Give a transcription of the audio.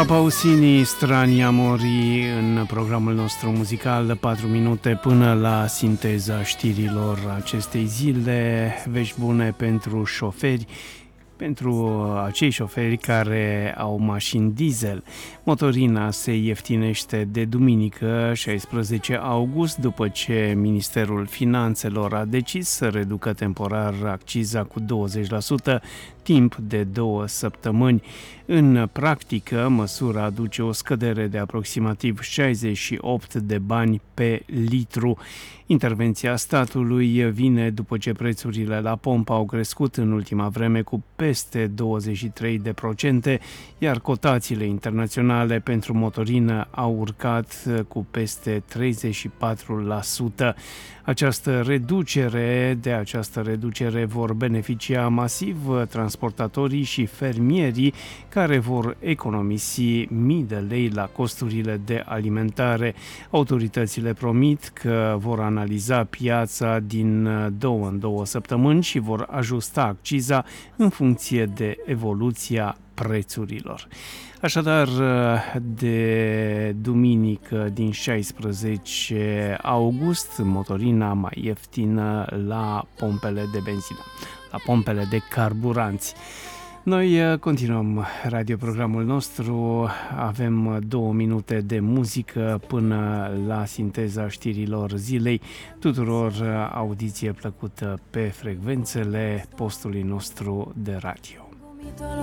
Pausini, Strani Amori, în programul nostru muzical, 4 minute până la sinteza știrilor acestei zile. Vești bune pentru șoferi, pentru acei șoferi care au mașini diesel. Motorina se ieftinește de duminică, 16 august, după ce Ministerul Finanțelor a decis să reducă temporar acciza cu 20% timp de 2 săptămâni. În practică, măsura aduce o scădere de aproximativ 68 de bani pe litru. Intervenția statului vine după ce prețurile la pompă au crescut în ultima vreme cu peste 23%, iar cotațiile internaționale pentru motorină au urcat cu peste 34%. De această reducere vor beneficia masiv transportatorii și fermierii, care vor economisi mii de lei la costurile de alimentare. Autoritățile promit că vor analiza piața din 2 în 2 săptămâni și vor ajusta acciza în funcție de evoluția prețurilor. Așadar, de duminică din 16 august, motorina mai ieftină la pompele de benzină, la pompele de carburanți. Noi continuăm radioprogramul nostru, avem 2 minute de muzică până la sinteza știrilor zilei. Tuturor audiție plăcută pe frecvențele postului nostru de radio.